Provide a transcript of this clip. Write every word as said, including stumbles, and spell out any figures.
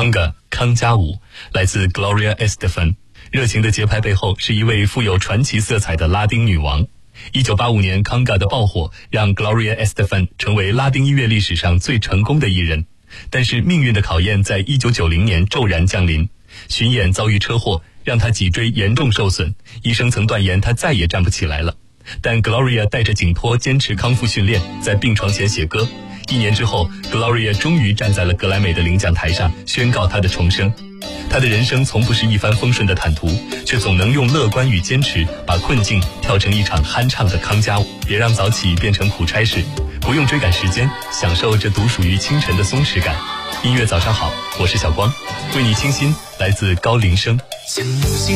Conga 康佳舞，来自 Gloria Estefan。热情的节拍背后是一位富有传奇色彩的拉丁女王。一九八五年 Conga 的爆火让 Gloria Estefan 成为拉丁音乐历史上最成功的艺人。但是命运的考验在一九九零年骤然降临，巡演遭遇车祸，让她脊椎严重受损，医生曾断言她再也站不起来了。但 Gloria 带着颈托坚持康复训练，在病床前写歌。一年之后 Gloria 终于站在了格莱美的领奖台上，宣告她的重生。她的人生从不是一帆风顺的坦途，却总能用乐观与坚持把困境跳成一场酣畅的康佳舞。别让早起变成苦差事，不用追赶时间，享受这独属于清晨的松弛感。音乐早上好，我是小光，为你倾心，来自高林生。